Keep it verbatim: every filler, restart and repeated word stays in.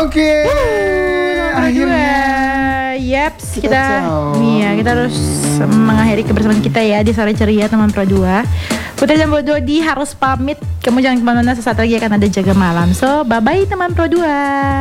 Oke. Akhirnya. Yaps, Kita kita, ciao. iya kita harus mengakhiri kebersamaan kita ya di sore ceria teman Pro dua. Putri dan Mbak Dodi harus pamit. Kamu jangan kemana-mana, sesaat lagi akan ada jaga malam. So, bye-bye teman Pro dua.